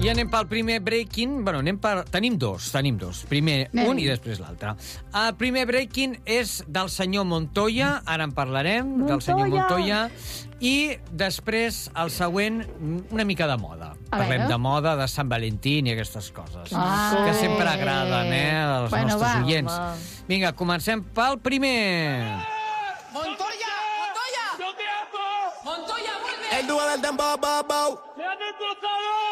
I anem pel primer breaking. Bueno, tenim dos. Primer un i després l'altre. El primer breaking és del senyor Montoya. Ara en parlarem, del senyor Montoya. I després, el següent, una mica de moda. Parlem de moda, de Sant Valentín i aquestes coses. Que sempre agraden, als nostres oients. Vinga, comencem pel primer. ¡Montoya! ¡Montoya! ¡Yo te amo! ¡Montoya, vuelve! El dúo del dembow, bow, bow. ¡Me has destrozado!